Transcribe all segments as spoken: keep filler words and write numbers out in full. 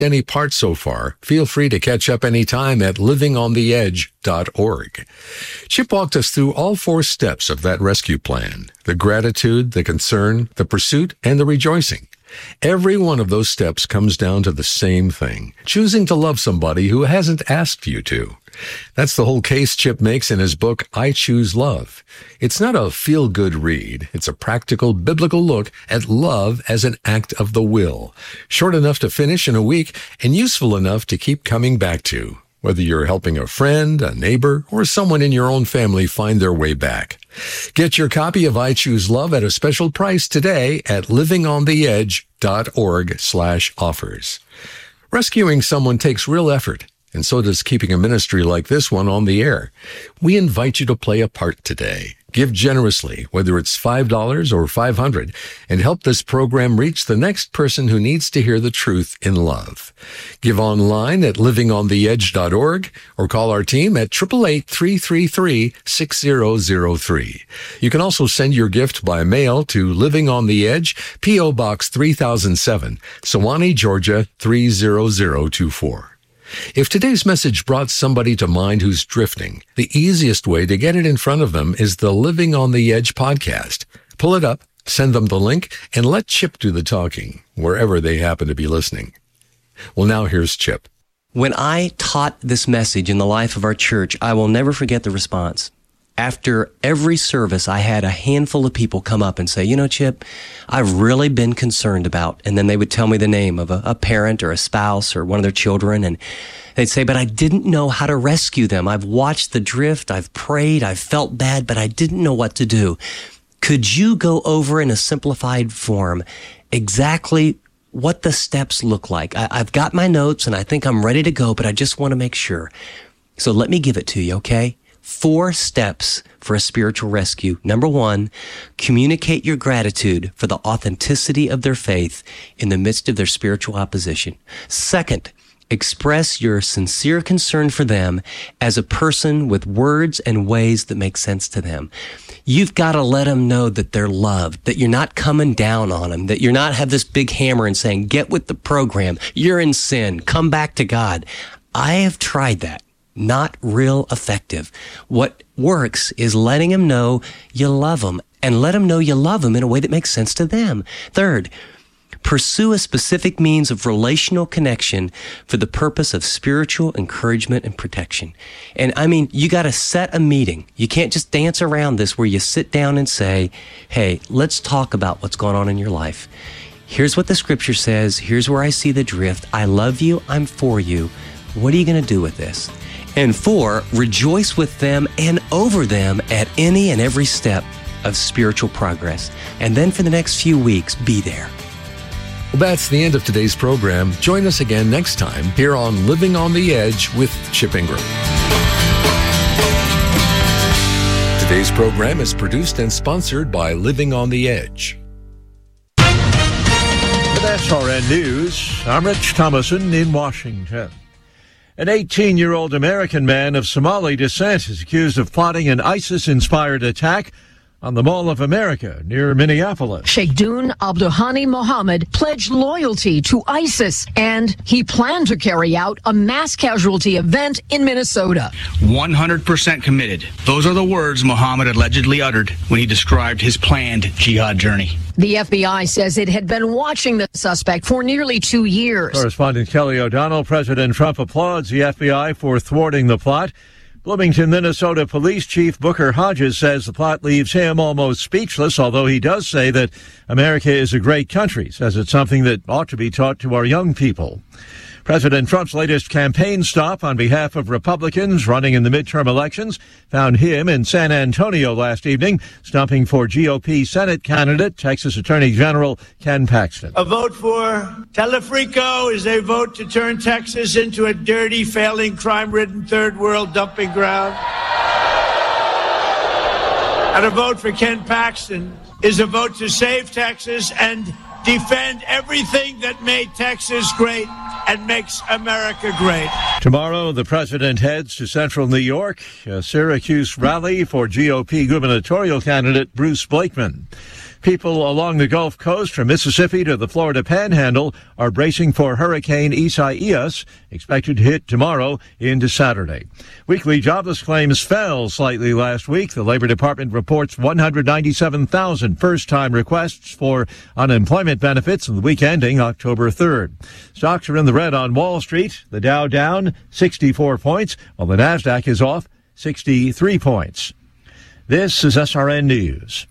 any part so far, feel free to catch up anytime at living on the edge dot org. Chip walked us through all four steps of that rescue plan: the gratitude, the concern, the pursuit, and the rejoicing. Every one of those steps comes down to the same thing: choosing to love somebody who hasn't asked you to. That's the whole case Chip makes in his book, I Choose Love. It's not a feel-good read. It's a practical, biblical look at love as an act of the will, short enough to finish in a week and useful enough to keep coming back to, whether you're helping a friend, a neighbor, or someone in your own family find their way back. Get your copy of I Choose Love at a special price today at living on the edge dot org slash offers. Rescuing someone takes real effort, and so does keeping a ministry like this one on the air. We invite you to play a part today. Give generously, whether it's five dollars or five hundred dollars, and help this program reach the next person who needs to hear the truth in love. Give online at living on the edge dot org or call our team at eight eight eight, three three three, six zero zero three. You can also send your gift by mail to Living on the Edge, P O. Box three thousand seven, Sewanee, Georgia three zero zero two four. If today's message brought somebody to mind who's drifting, the easiest way to get it in front of them is the Living on the Edge podcast. Pull it up, send them the link, and let Chip do the talking, wherever they happen to be listening. Well, now here's Chip. When I taught this message in the life of our church, I will never forget the response. After every service, I had a handful of people come up and say, you know, Chip, I've really been concerned about, and then they would tell me the name of a, a parent or a spouse or one of their children, and they'd say, but I didn't know how to rescue them. I've watched the drift, I've prayed, I've felt bad, but I didn't know what to do. Could you go over in a simplified form exactly what the steps look like? I, I've got my notes, and I think I'm ready to go, but I just want to make sure. So let me give it to you, okay? Four steps for a spiritual rescue. Number one, communicate your gratitude for the authenticity of their faith in the midst of their spiritual opposition. Second, express your sincere concern for them as a person with words and ways that make sense to them. You've got to let them know that they're loved, that you're not coming down on them, that you're not have this big hammer and saying, get with the program, you're in sin, come back to God. I have tried that. Not real effective. What works is letting them know you love them, and let them know you love them in a way that makes sense to them. Third, pursue a specific means of relational connection for the purpose of spiritual encouragement and protection. And I mean, you got to set a meeting. You can't just dance around this where you sit down and say, hey, let's talk about what's going on in your life. Here's what the scripture says. Here's where I see the drift. I love you. I'm for you. What are you going to do with this? And four, rejoice with them and over them at any and every step of spiritual progress. And then for the next few weeks, be there. Well, that's the end of today's program. Join us again next time here on Living on the Edge with Chip Ingram. Today's program is produced and sponsored by Living on the Edge. With S R N News, I'm Rich Thomason in Washington. An eighteen-year-old American man of Somali descent is accused of plotting an ISIS-inspired attack on the Mall of America near Minneapolis. Sheikhdun Abdulhani Mohammed pledged loyalty to ISIS, and he planned to carry out a mass casualty event in Minnesota. one hundred percent committed. Those are the words Mohammed allegedly uttered when he described his planned jihad journey. The F B I says it had been watching the suspect for nearly two years. Correspondent Kelly O'Donnell. President Trump applauds the F B I for thwarting the plot. Bloomington, Minnesota Police Chief Booker Hodges says the plot leaves him almost speechless, although he does say that America is a great country, says it's something that ought to be taught to our young people. President Trump's latest campaign stop on behalf of Republicans running in the midterm elections found him in San Antonio last evening, stopping for G O P Senate candidate, Texas Attorney General Ken Paxton. A vote for Telefrico is a vote to turn Texas into a dirty, failing, crime-ridden third world dumping ground. And a vote for Ken Paxton is a vote to save Texas and defend everything that made Texas great and makes America great. Tomorrow, the president heads to central New York, a Syracuse rally for G O P gubernatorial candidate Bruce Blakeman. People along the Gulf Coast from Mississippi to the Florida Panhandle are bracing for Hurricane Isaias, expected to hit tomorrow into Saturday. Weekly jobless claims fell slightly last week. The Labor Department reports one hundred ninety-seven thousand first-time requests for unemployment benefits in the week ending October third. Stocks are in the red on Wall Street. The Dow down sixty-four points, while the Nasdaq is off sixty-three points. This is S R N News.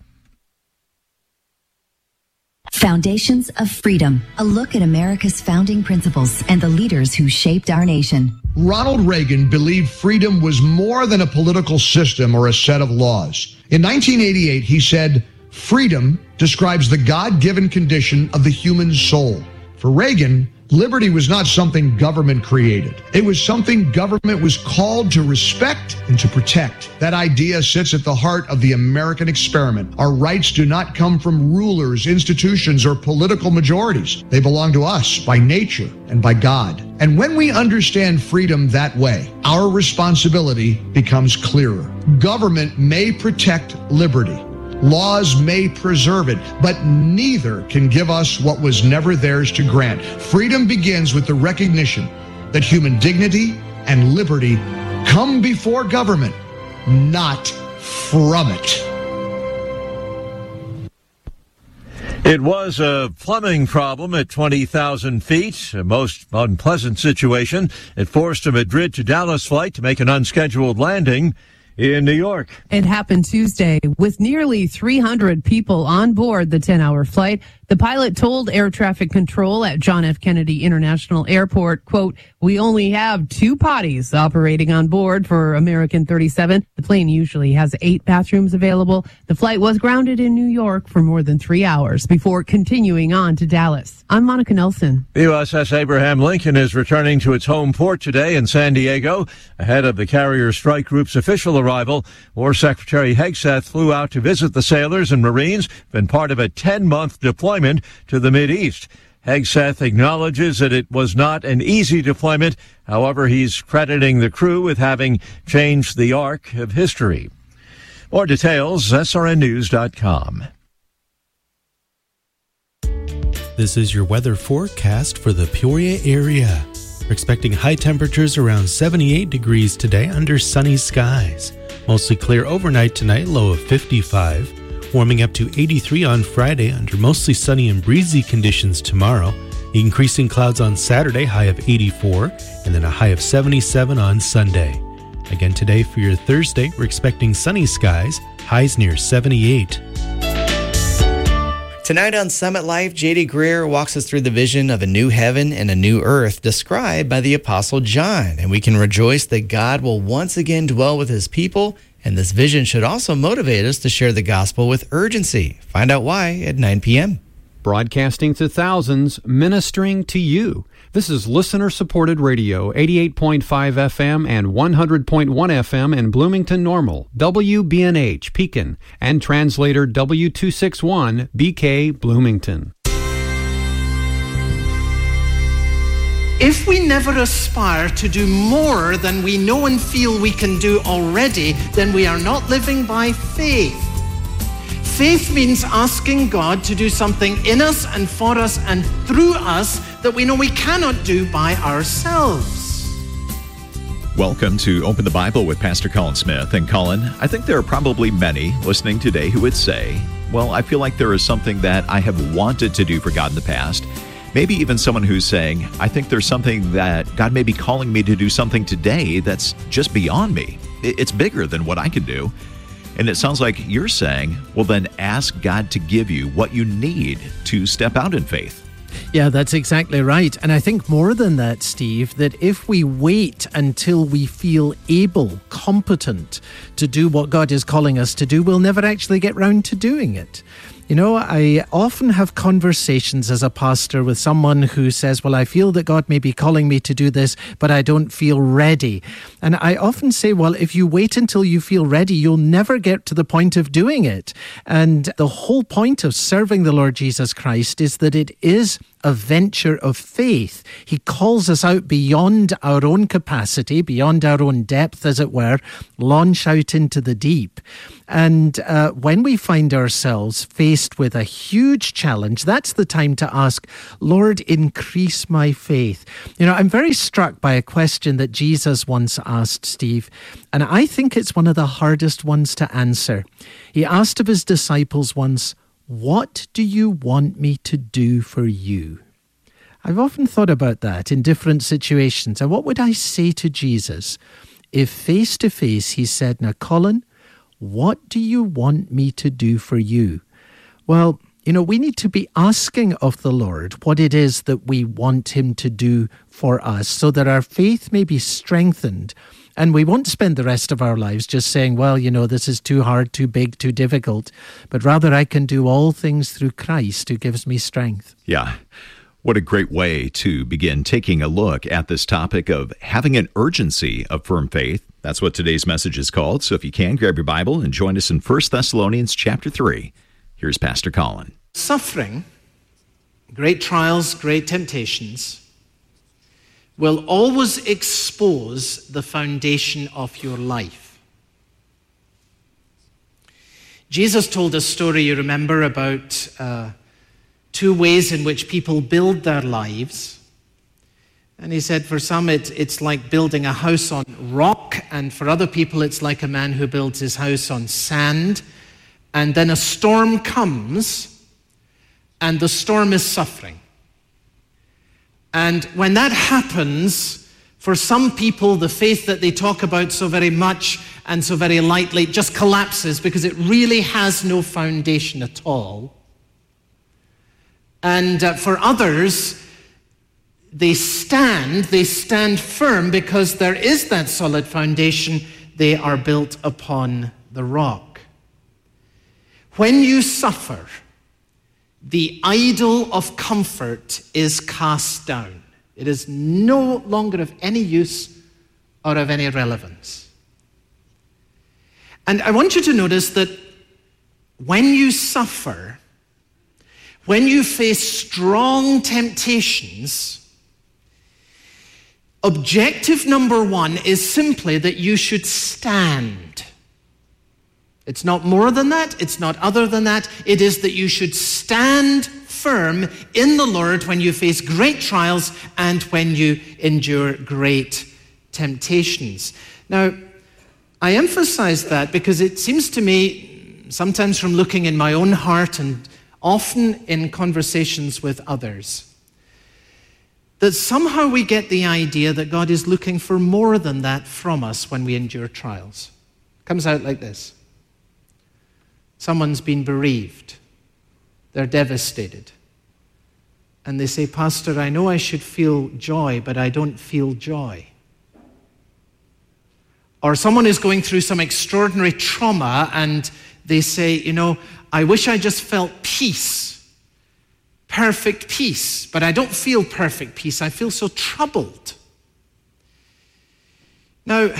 Foundations of Freedom, a look at America's founding principles and the leaders who shaped our nation. Ronald Reagan believed freedom was more than a political system or a set of laws. In nineteen eighty-eight, he said, "Freedom describes the God-given condition of the human soul." For Reagan, liberty was not something government created. It was something government was called to respect and to protect. That idea sits at the heart of the American experiment. Our rights do not come from rulers, institutions, or political majorities. They belong to us by nature and by God. And when we understand freedom that way, our responsibility becomes clearer. Government may protect liberty. Laws may preserve it, but neither can give us what was never theirs to grant. Freedom begins with the recognition that human dignity and liberty come before government, not from it. It was a plumbing problem at twenty thousand feet, a most unpleasant situation. It forced a Madrid to Dallas flight to make an unscheduled landing in New York. It happened Tuesday with nearly three hundred people on board the ten-hour flight. The pilot told air traffic control at John F. Kennedy International Airport, quote, "We only have two potties operating on board for American thirty-seven. The plane usually has eight bathrooms available." The flight was grounded in New York for more than three hours before continuing on to Dallas. I'm Monica Nelson. The U S S Abraham Lincoln is returning to its home port today in San Diego ahead of the carrier strike group's official arrival. War Secretary Hegseth flew out to visit the sailors and Marines, been part of a ten-month deployment to the Mideast. Hegseth acknowledges that it was not an easy deployment. However, he's crediting the crew with having changed the arc of history. More details, S R N news dot com. This is your weather forecast for the Peoria area. We're expecting high temperatures around seventy-eight degrees today under sunny skies. Mostly clear overnight tonight, low of fifty-five. Warming up to eighty-three on Friday under mostly sunny and breezy conditions tomorrow. Increasing clouds on Saturday, high of eighty-four, and then a high of seventy-seven on Sunday. Again today for your Thursday, we're expecting sunny skies, highs near seventy-eight. Tonight on Summit Life, J D Greer walks us through the vision of a new heaven and a new earth described by the Apostle John, and we can rejoice that God will once again dwell with his people. And this vision should also motivate us to share the gospel with urgency. Find out why at nine p.m. Broadcasting to thousands, ministering to you. This is listener-supported radio, eighty-eight point five F M and one hundred point one F M in Bloomington Normal, W B N H, Pekin, and translator W two sixty-one, B K, Bloomington. If we never aspire to do more than we know and feel we can do already, then we are not living by faith. Faith means asking God to do something in us and for us and through us that we know we cannot do by ourselves. Welcome to Open the Bible with Pastor Colin Smith. And Colin, I think there are probably many listening today who would say, well, I feel like there is something that I have wanted to do for God in the past. Maybe even someone who's saying, I think there's something that God may be calling me to do something today that's just beyond me. It's bigger than what I can do. And it sounds like you're saying, well, then ask God to give you what you need to step out in faith. Yeah, that's exactly right. And I think more than that, Steve, that if we wait until we feel able, competent to do what God is calling us to do, we'll never actually get round to doing it. You know, I often have conversations as a pastor with someone who says, well, I feel that God may be calling me to do this, but I don't feel ready. And I often say, well, if you wait until you feel ready, you'll never get to the point of doing it. And the whole point of serving the Lord Jesus Christ is that it is a venture of faith. He calls us out beyond our own capacity, beyond our own depth, as it were, launch out into the deep. And uh, when we find ourselves faced with a huge challenge, that's the time to ask, Lord, increase my faith. You know, I'm very struck by a question that Jesus once asked, Steve, and I think it's one of the hardest ones to answer. He asked of his disciples once, what do you want me to do for you? I've often thought about that in different situations. And what would I say to Jesus if face to face he said, now, Colin, what do you want me to do for you? Well, you know, we need to be asking of the Lord what it is that we want him to do for us so that our faith may be strengthened. And we won't spend the rest of our lives just saying, well, you know, this is too hard, too big, too difficult. But rather, I can do all things through Christ who gives me strength. Yeah. What a great way to begin taking a look at this topic of having an urgency of firm faith. That's what today's message is called. So if you can, grab your Bible and join us in First Thessalonians chapter three. Here's Pastor Colin. Suffering, great trials, great temptations, will always expose the foundation of your life. Jesus told a story, you remember, about uh, two ways in which people build their lives. And he said for some it, it's like building a house on rock, and for other people it's like a man who builds his house on sand. And then a storm comes, and the storm is suffering. And when that happens, for some people, the faith that they talk about so very much and so very lightly just collapses because it really has no foundation at all. And uh, for others, they stand, they stand firm because there is that solid foundation. They are built upon the rock. When you suffer, the idol of comfort is cast down. It is no longer of any use or of any relevance. And I want you to notice that when you suffer, when you face strong temptations, objective number one is simply that you should stand. It's not more than that. It's not other than that. It is that you should stand firm in the Lord when you face great trials and when you endure great temptations. Now, I emphasize that because it seems to me, sometimes from looking in my own heart and often in conversations with others, that somehow we get the idea that God is looking for more than that from us when we endure trials. It comes out like this. Someone's been bereaved. They're devastated. And they say, Pastor, I know I should feel joy, but I don't feel joy. Or someone is going through some extraordinary trauma and they say, you know, I wish I just felt peace, perfect peace, but I don't feel perfect peace. I feel so troubled. Now,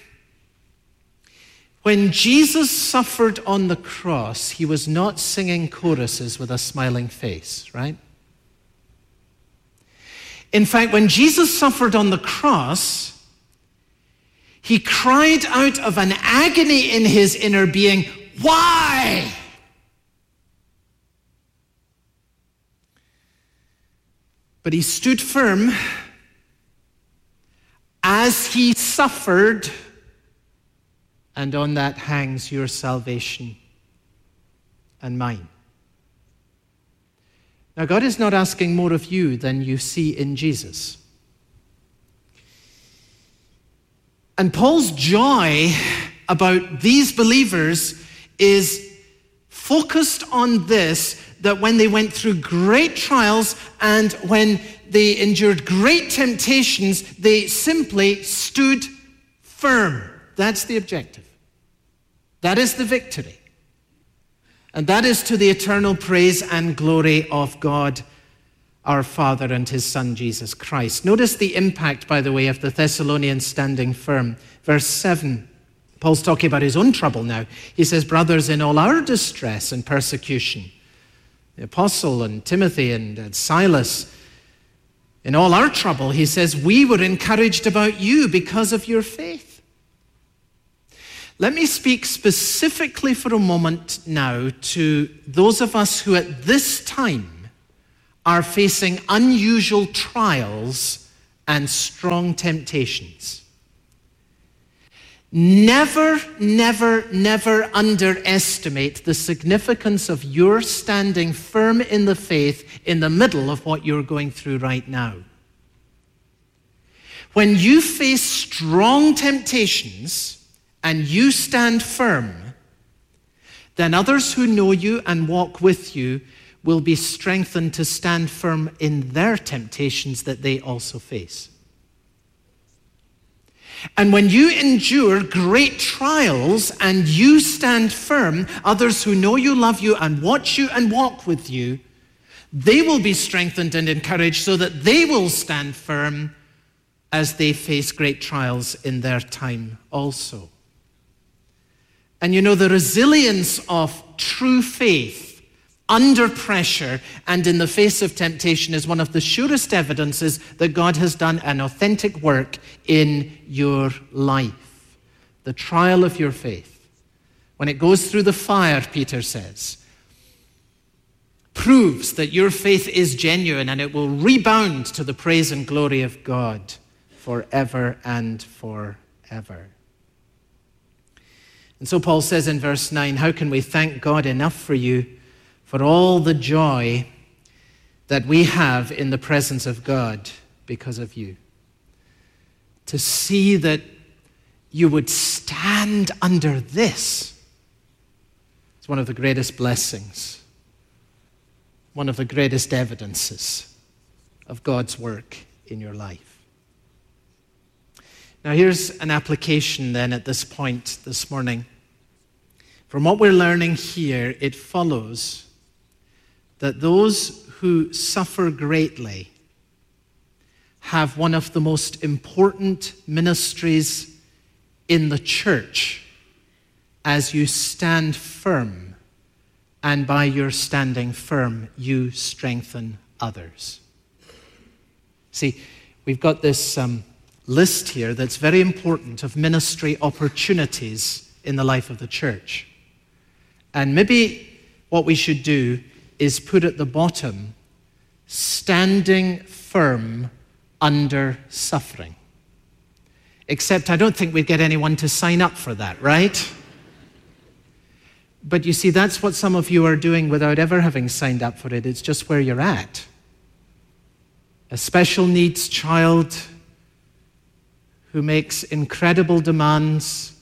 when Jesus suffered on the cross, he was not singing choruses with a smiling face, right? In fact, when Jesus suffered on the cross, he cried out of an agony in his inner being, why? But he stood firm as he suffered, and on that hangs your salvation and mine. Now, God is not asking more of you than you see in Jesus. And Paul's joy about these believers is focused on this, that when they went through great trials and when they endured great temptations, they simply stood firm. That's the objective. That is the victory. And that is to the eternal praise and glory of God, our Father, and his Son, Jesus Christ. Notice the impact, by the way, of the Thessalonians standing firm. Verse seven, Paul's talking about his own trouble now. He says, brothers, in all our distress and persecution, the apostle and Timothy and, and Silas, in all our trouble, he says, we were encouraged about you because of your faith. Let me speak specifically for a moment now to those of us who at this time are facing unusual trials and strong temptations. Never, never, never underestimate the significance of your standing firm in the faith in the middle of what you're going through right now. When you face strong temptations and you stand firm, then others who know you and walk with you will be strengthened to stand firm in their temptations that they also face. And when you endure great trials and you stand firm, others who know you, love you, and watch you and walk with you, they will be strengthened and encouraged so that they will stand firm as they face great trials in their time also. And you know, the resilience of true faith under pressure and in the face of temptation is one of the surest evidences that God has done an authentic work in your life. The trial of your faith, when it goes through the fire, Peter says, proves that your faith is genuine and it will rebound to the praise and glory of God forever and forever. And so Paul says in verse nine, how can we thank God enough for you, for all the joy that we have in the presence of God because of you? To see that you would stand under this is one of the greatest blessings, one of the greatest evidences of God's work in your life. Now here's an application then at this point this morning. From what we're learning here, it follows that those who suffer greatly have one of the most important ministries in the church as you stand firm, and by your standing firm, you strengthen others. See, we've got this um, list here that's very important of ministry opportunities in the life of the church. And maybe what we should do is put at the bottom, standing firm under suffering. Except I don't think we'd get anyone to sign up for that, right? But you see, that's what some of you are doing without ever having signed up for it. It's just where you're at. A special needs child who makes incredible demands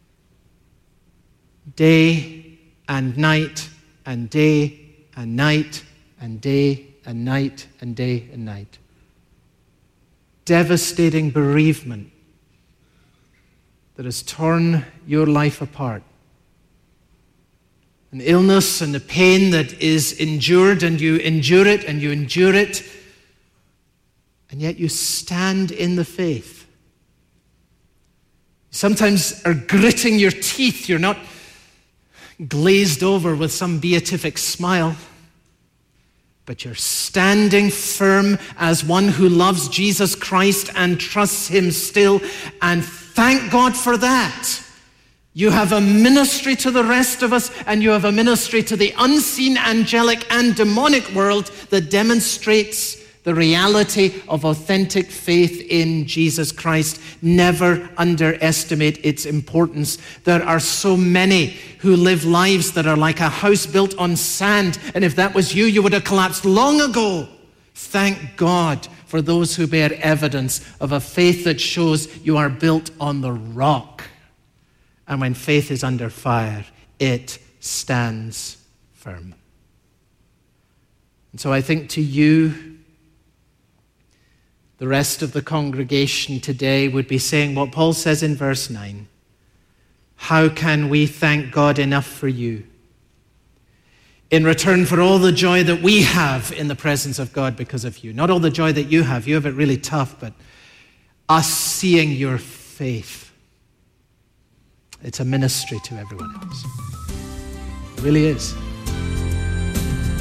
day and night and day and night and day and night and day and night. Devastating bereavement that has torn your life apart. An illness and a pain that is endured, and you endure it and you endure it, and yet you stand in the faith. Sometimes are gritting your teeth. You're not glazed over with some beatific smile, but you're standing firm as one who loves Jesus Christ and trusts him still, and thank God for that. You have a ministry to the rest of us, and you have a ministry to the unseen angelic and demonic world that demonstrates the reality of authentic faith in Jesus Christ. Never underestimate its importance. There are so many who live lives that are like a house built on sand, and if that was you, you would have collapsed long ago. Thank God for those who bear evidence of a faith that shows you are built on the rock. And when faith is under fire, it stands firm. And so I think to you, the rest of the congregation today would be saying what Paul says in verse nine. How can we thank God enough for you in return for all the joy that we have in the presence of God because of you? Not all the joy that you have. You have it really tough, but us seeing your faith. It's a ministry to everyone else. It really is.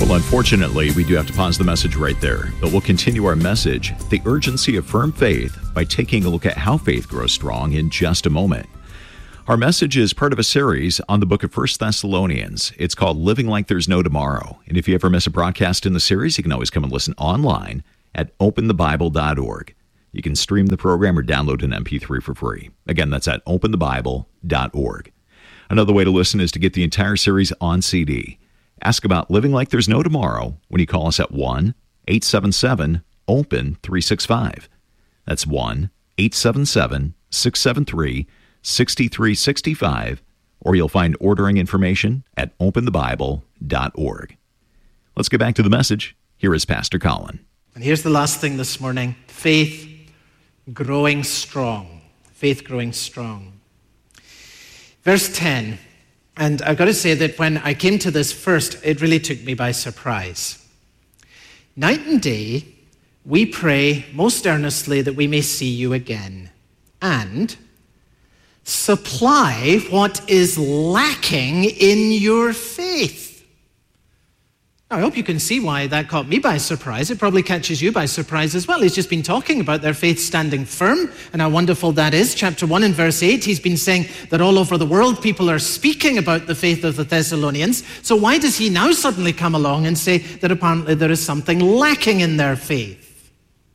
Well, unfortunately, we do have to pause the message right there, but we'll continue our message, The Urgency of Firm Faith, by taking a look at how faith grows strong in just a moment. Our message is part of a series on the book of First Thessalonians. It's called Living Like There's No Tomorrow. And if you ever miss a broadcast in the series, you can always come and listen online at open the bible dot org. You can stream the program or download an M P three for free. Again, that's at open the bible dot org. Another way to listen is to get the entire series on C D. Ask about Living Like There's No Tomorrow when you call us at one eight seven seven open three six five. That's one eight seven seven six seven three six three six five, or you'll find ordering information at open the bible dot org. Let's get back to the message. Here is Pastor Colin. And here's the last thing this morning. Faith growing strong. Faith growing strong. Verse ten. And I've got to say that when I came to this first, it really took me by surprise. Night and day, we pray most earnestly that we may see you again and supply what is lacking in your faith. Now, I hope you can see why that caught me by surprise. It probably catches you by surprise as well. He's just been talking about their faith standing firm and how wonderful that is. Chapter one and verse eight, he's been saying that all over the world people are speaking about the faith of the Thessalonians. So why does he now suddenly come along and say that apparently there is something lacking in their faith?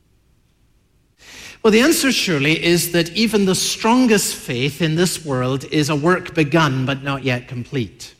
Well, the answer surely is that even the strongest faith in this world is a work begun but not yet complete.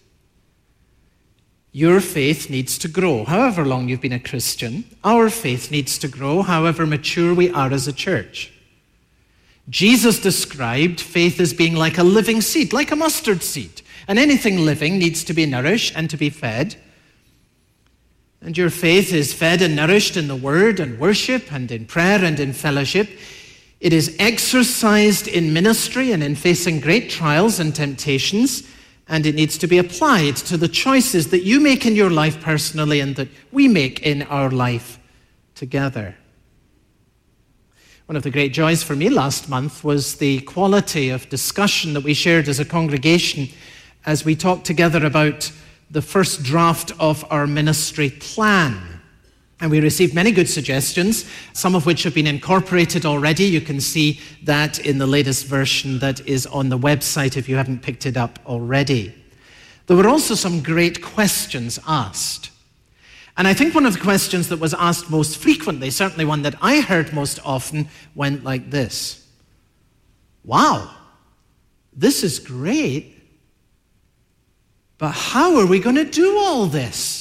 Your faith needs to grow, however long you've been a Christian. Our faith needs to grow, however mature we are as a church. Jesus described faith as being like a living seed, like a mustard seed. And anything living needs to be nourished and to be fed. And your faith is fed and nourished in the word and worship and in prayer and in fellowship. It is exercised in ministry and in facing great trials and temptations. And it needs to be applied to the choices that you make in your life personally and that we make in our life together. One of the great joys for me last month was the quality of discussion that we shared as a congregation as we talked together about the first draft of our ministry plan. And we received many good suggestions, some of which have been incorporated already. You can see that in the latest version that is on the website if you haven't picked it up already. There were also some great questions asked. And I think one of the questions that was asked most frequently, certainly one that I heard most often, went like this. Wow, this is great, but how are we going to do all this?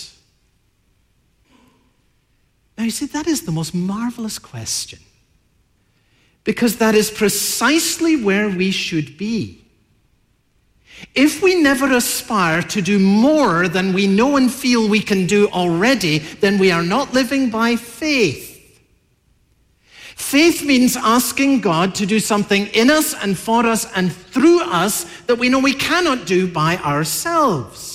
Now, you see, that is the most marvelous question, because that is precisely where we should be. If we never aspire to do more than we know and feel we can do already, then we are not living by faith. Faith means asking God to do something in us and for us and through us that we know we cannot do by ourselves.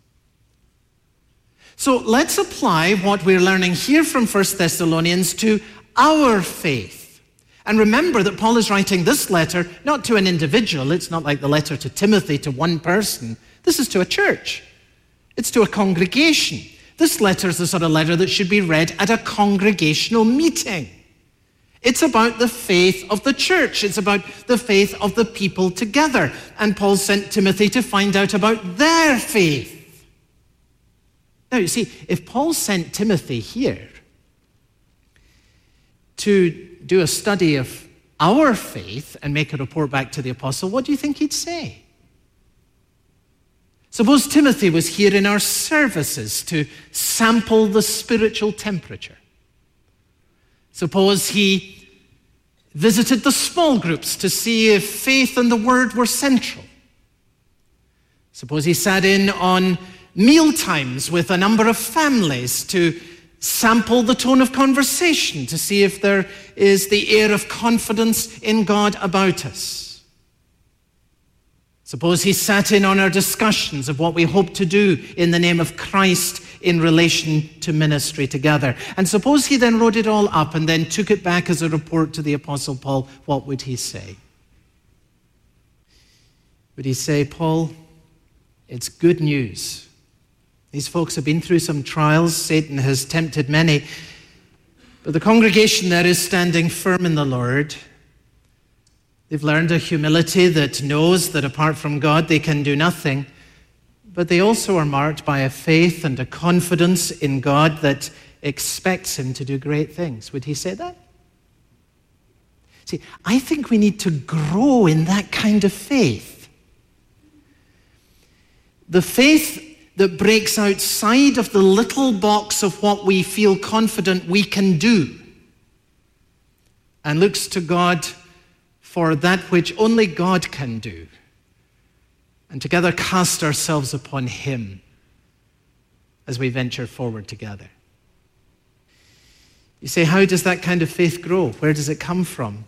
So let's apply what we're learning here from First Thessalonians to our faith. And remember that Paul is writing this letter not to an individual. It's not like the letter to Timothy to one person. This is to a church. It's to a congregation. This letter is the sort of letter that should be read at a congregational meeting. It's about the faith of the church. It's about the faith of the people together. And Paul sent Timothy to find out about their faith. Now, you see, if Paul sent Timothy here to do a study of our faith and make a report back to the apostle, what do you think he'd say? Suppose Timothy was here in our services to sample the spiritual temperature. Suppose he visited the small groups to see if faith and the word were central. Suppose he sat in on meal times with a number of families to sample the tone of conversation to see if there is the air of confidence in God about us. Suppose he sat in on our discussions of what we hope to do in the name of Christ in relation to ministry together. And suppose he then wrote it all up and then took it back as a report to the Apostle Paul. What would he say? Would he say, Paul, it's good news These folks have been through some trials. Satan has tempted many. But the congregation there is standing firm in the Lord. They've learned a humility that knows that apart from God they can do nothing. But they also are marked by a faith and a confidence in God that expects him to do great things. Would he say that? See, I think we need to grow in that kind of faith. The faith that breaks outside of the little box of what we feel confident we can do and looks to God for that which only God can do, and together cast ourselves upon him as we venture forward together. You say, how does that kind of faith grow? Where does it come from?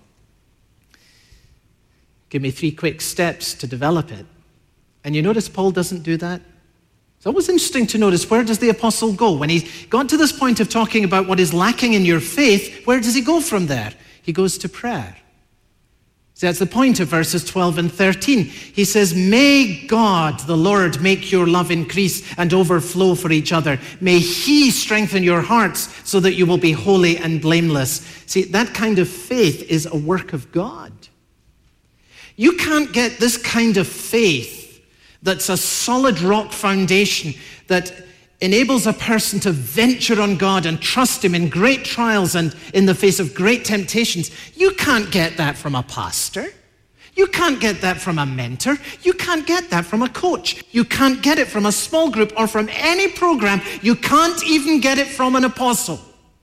Give me three quick steps to develop it. And you notice Paul doesn't do that? It's always interesting to notice, where does the apostle go? When he got to this point of talking about what is lacking in your faith, where does he go from there? He goes to prayer. See, that's the point of verses twelve and thirteen. He says, may God, the Lord, make your love increase and overflow for each other. May he strengthen your hearts so that you will be holy and blameless. See, that kind of faith is a work of God. You can't get this kind of faith that's a solid rock foundation that enables a person to venture on God and trust him in great trials and in the face of great temptations. You can't get that from a pastor. You can't get that from a mentor. You can't get that from a coach. You can't get it from a small group or from any program. You can't even get it from an apostle.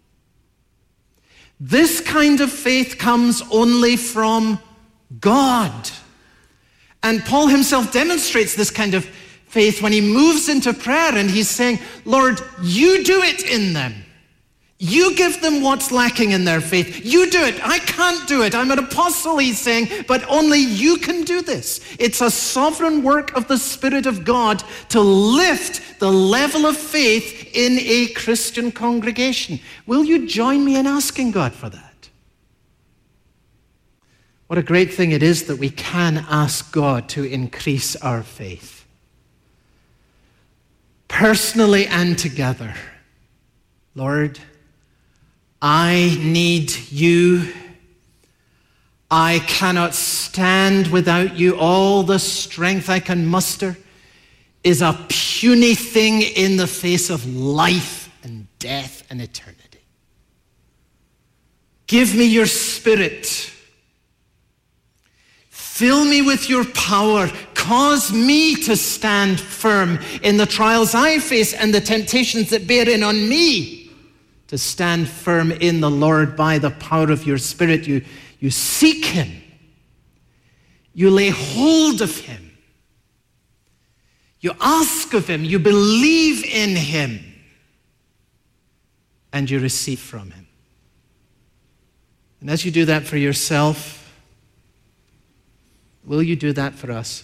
This kind of faith comes only from God. And Paul himself demonstrates this kind of faith when he moves into prayer and he's saying, Lord, you do it in them. You give them what's lacking in their faith. You do it. I can't do it. I'm an apostle, he's saying, but only you can do this. It's a sovereign work of the Spirit of God to lift the level of faith in a Christian congregation. Will you join me in asking God for that? What a great thing it is that we can ask God to increase our faith. Personally and together. Lord, I need you. I cannot stand without you. All the strength I can muster is a puny thing in the face of life and death and eternity. Give me your Spirit. Fill me with your power. Cause me to stand firm in the trials I face and the temptations that bear in on me. To stand firm in the Lord by the power of your Spirit. You, you seek him. You lay hold of him. You ask of him. You believe in him. And you receive from him. And as you do that for yourself, will you do that for us?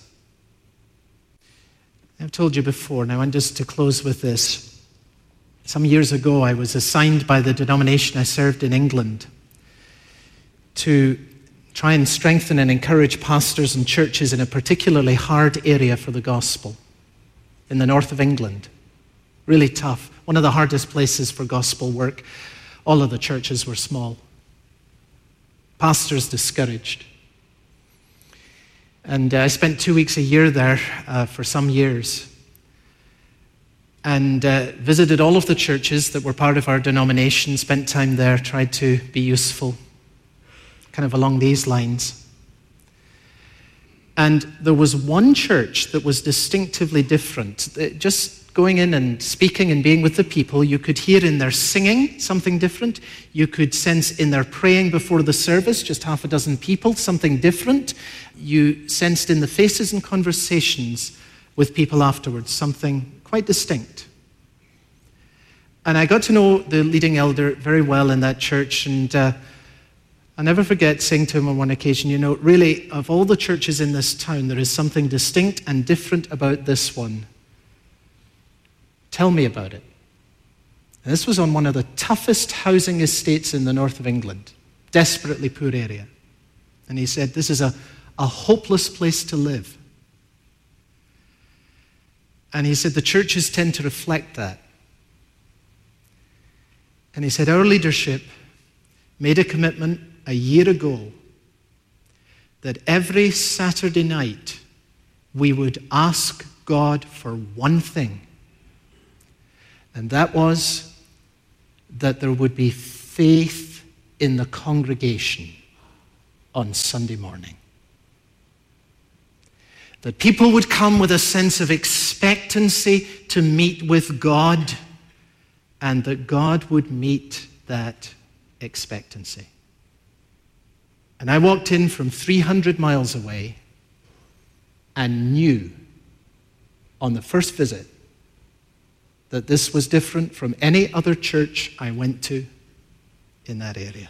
I've told you before, now and just to close with this. Some years ago, I was assigned by the denomination I served in England to try and strengthen and encourage pastors and churches in a particularly hard area for the gospel in the north of England. Really tough. One of the hardest places for gospel work. All of the churches were small. Pastors discouraged. And uh, I spent two weeks a year there uh, for some years and uh, visited all of the churches that were part of our denomination, spent time there, tried to be useful, kind of along these lines. And there was one church that was distinctively different. Just going in and speaking and being with the people, you could hear in their singing something different. You could sense in their praying before the service, just half a dozen people, something different. You sensed in the faces and conversations with people afterwards something quite distinct. And I got to know the leading elder very well in that church, and uh, I'll never forget saying to him on one occasion, you know, really, of all the churches in this town, there is something distinct and different about this one. Tell me about it. And this was on one of the toughest housing estates in the north of England, desperately poor area. And he said, this is a, a hopeless place to live. And he said, the churches tend to reflect that. And he said, our leadership made a commitment a year ago that every Saturday night we would ask God for one thing. And that was that there would be faith in the congregation on Sunday morning. That people would come with a sense of expectancy to meet with God, and that God would meet that expectancy. And I walked in from three hundred miles away and knew on the first visit that this was different from any other church I went to in that area.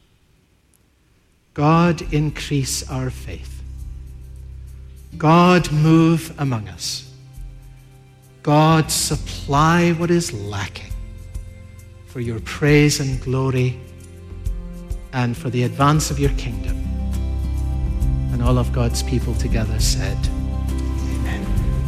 God, increase our faith. God, move among us. God, supply what is lacking for your praise and glory and for the advance of your kingdom. And all of God's people together said, amen.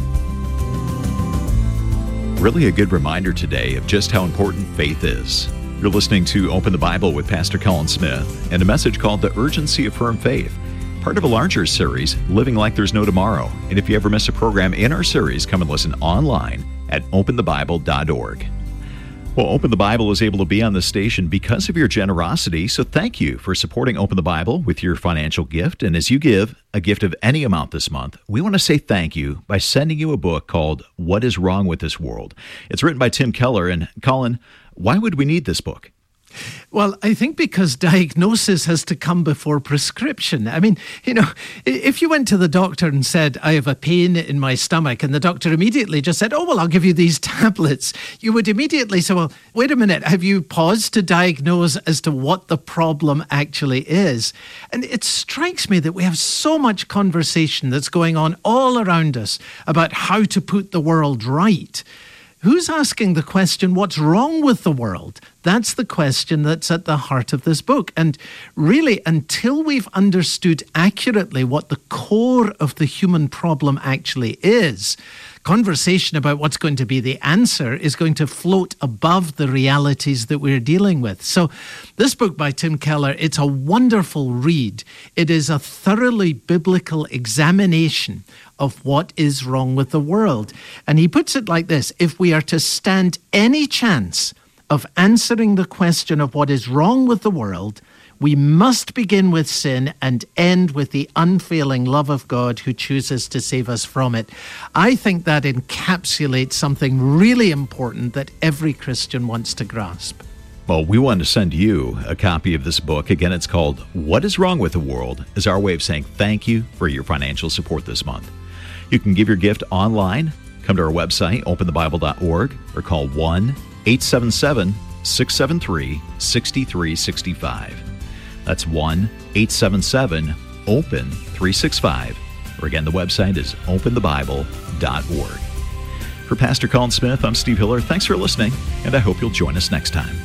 Really a good reminder today of just how important faith is. You're listening to Open the Bible with Pastor Colin Smith and a message called The Urgency of Firm Faith, part of a larger series, Living Like There's No Tomorrow. And if you ever miss a program in our series, come and listen online at open the bible dot org. Well, Open the Bible is able to be on this station because of your generosity, so thank you for supporting Open the Bible with your financial gift. And as you give a gift of any amount this month, we want to say thank you by sending you a book called What is Wrong with This World? It's written by Tim Keller. And Colin, why would we need this book? Well, I think because diagnosis has to come before prescription. I mean, you know, if you went to the doctor and said, I have a pain in my stomach, and the doctor immediately just said, oh, well, I'll give you these tablets, you would immediately say, well, wait a minute, have you paused to diagnose as to what the problem actually is? And it strikes me that we have so much conversation that's going on all around us about how to put the world right. Who's asking the question, what's wrong with the world? That's the question that's at the heart of this book. And really, until we've understood accurately what the core of the human problem actually is, conversation about what's going to be the answer is going to float above the realities that we're dealing with. So this book by Tim Keller, it's a wonderful read. It is a thoroughly biblical examination of what is wrong with the world. And he puts it like this: if we are to stand any chance of answering the question of what is wrong with the world, we must begin with sin and end with the unfailing love of God who chooses to save us from it. I think that encapsulates something really important that every Christian wants to grasp. Well, we want to send you a copy of this book. Again, it's called What is Wrong with the World, as our way of saying thank you for your financial support this month. You can give your gift online. Come to our website, open the bible dot org, or call one eight seven seven, six seven three, six three six five. That's one eight seven seven, open three six five. Or again, the website is open the bible dot org. For Pastor Colin Smith, I'm Steve Hiller. Thanks for listening, and I hope you'll join us next time.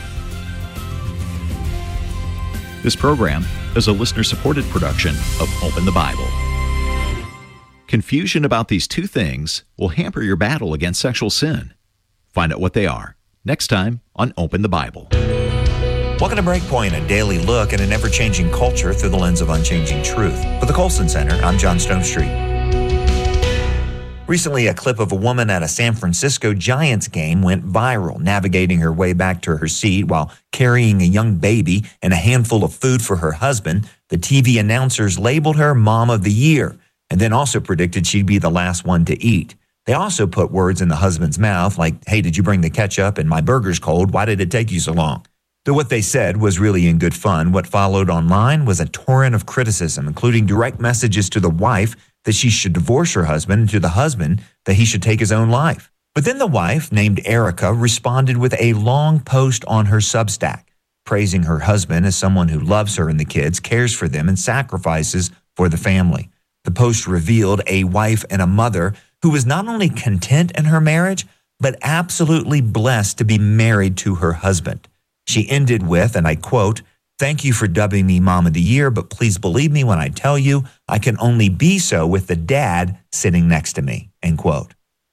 This program is a listener-supported production of Open the Bible. Confusion about these two things will hamper your battle against sexual sin. Find out what they are next time on Open the Bible. Welcome to Breakpoint, a daily look at an ever-changing culture through the lens of unchanging truth. For the Colson Center, I'm John Stonestreet. Recently, a clip of a woman at a San Francisco Giants game went viral, navigating her way back to her seat while carrying a young baby and a handful of food for her husband. The T V announcers labeled her Mom of the Year, and then also predicted she'd be the last one to eat. They also put words in the husband's mouth like, hey, did you bring the ketchup? And my burger's cold. Why did it take you so long? Though what they said was really in good fun, what followed online was a torrent of criticism, including direct messages to the wife that she should divorce her husband, and to the husband that he should take his own life. But then the wife, named Erica, responded with a long post on her Substack, praising her husband as someone who loves her and the kids, cares for them, and sacrifices for the family. The post revealed a wife and a mother who was not only content in her marriage, but absolutely blessed to be married to her husband. She ended with, and I quote, "Thank you for dubbing me Mom of the Year, but please believe me when I tell you I can only be so with the dad sitting next to me," end quote.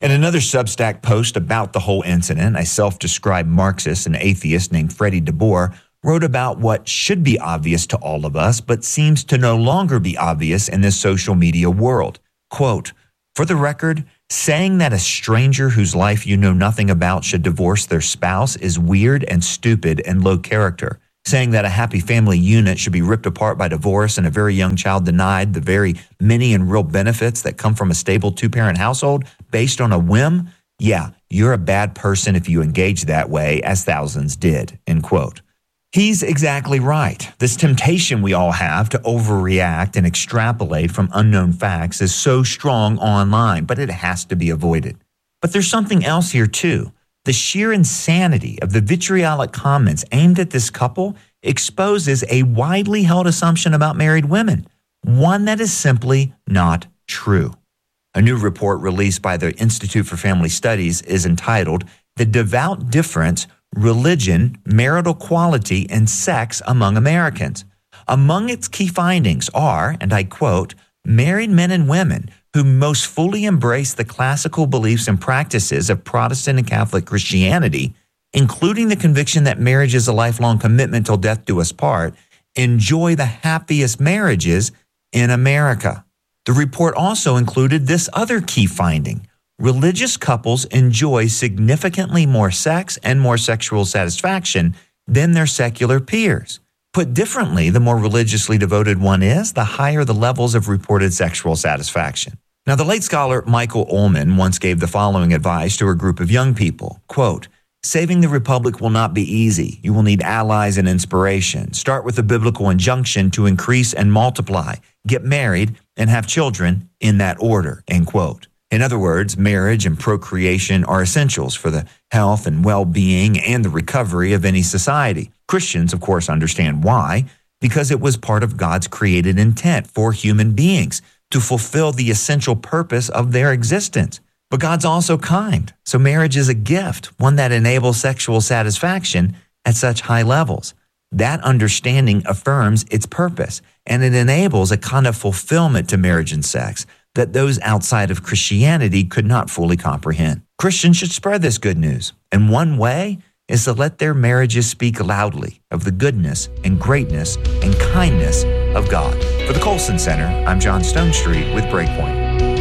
In another Substack post about the whole incident, a self-described Marxist and atheist named Freddie DeBoer wrote about what should be obvious to all of us, but seems to no longer be obvious in this social media world. Quote, "For the record, saying that a stranger whose life you know nothing about should divorce their spouse is weird and stupid and low character. Saying that a happy family unit should be ripped apart by divorce and a very young child denied the very many and real benefits that come from a stable two-parent household based on a whim, yeah, you're a bad person if you engage that way, as thousands did," end quote. He's exactly right. This temptation we all have to overreact and extrapolate from unknown facts is so strong online, but it has to be avoided. But there's something else here too. The sheer insanity of the vitriolic comments aimed at this couple exposes a widely held assumption about married women, one that is simply not true. A new report released by the Institute for Family Studies is entitled "The Devout Difference, Religion, Marital Quality, and Sex Among Americans." Among its key findings are, and I quote, "married men and women who most fully embrace the classical beliefs and practices of Protestant and Catholic Christianity, including the conviction that marriage is a lifelong commitment till death do us part, enjoy the happiest marriages in America." The report also included this other key finding. Religious couples enjoy significantly more sex and more sexual satisfaction than their secular peers. Put differently, the more religiously devoted one is, the higher the levels of reported sexual satisfaction. Now, the late scholar Michael Ullman once gave the following advice to a group of young people, quote, "Saving the republic will not be easy. You will need allies and inspiration. Start with the biblical injunction to increase and multiply, get married, and have children in that order," end quote. In other words, marriage and procreation are essentials for the health and well-being and the recovery of any society. Christians, of course, understand why, because it was part of God's created intent for human beings to fulfill the essential purpose of their existence. But God's also kind, so marriage is a gift, one that enables sexual satisfaction at such high levels. That understanding affirms its purpose, and it enables a kind of fulfillment to marriage and sex that those outside of Christianity could not fully comprehend. Christians should spread this good news, and one way is to let their marriages speak loudly of the goodness and greatness and kindness of God. For the Colson Center, I'm John Stonestreet with Breakpoint.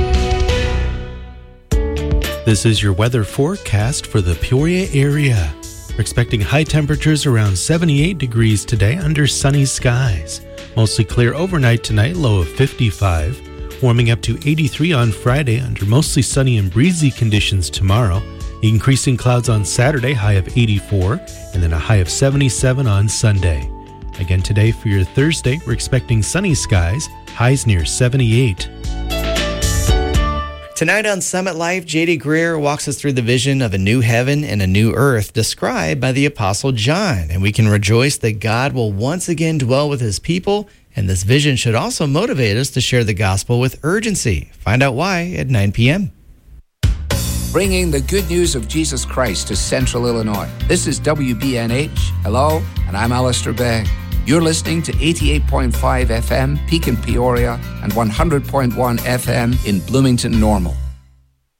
This is your weather forecast for the Peoria area. We're expecting high temperatures around seventy-eight degrees today under sunny skies. Mostly clear overnight tonight, low of fifty-five. Warming up to eighty-three on Friday under mostly sunny and breezy conditions tomorrow. Increasing clouds on Saturday, high of eighty-four, and then a high of seventy-seven on Sunday. Again today for your Thursday, we're expecting sunny skies, highs near seventy-eight. Tonight on Summit Life, J D Greear walks us through the vision of a new heaven and a new earth described by the Apostle John. And we can rejoice that God will once again dwell with his people. And this vision should also motivate us to share the gospel with urgency. Find out why at nine p.m. Bringing the good news of Jesus Christ to Central Illinois. This is W B N H. Hello, and I'm Alistair Begg. You're listening to eighty-eight point five F M, Peak in Peoria, and one hundred point one F M in Bloomington Normal.